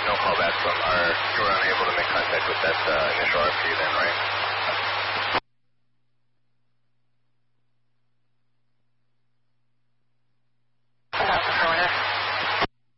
no callback from, or you were unable to make contact with that initial RFQ then, right?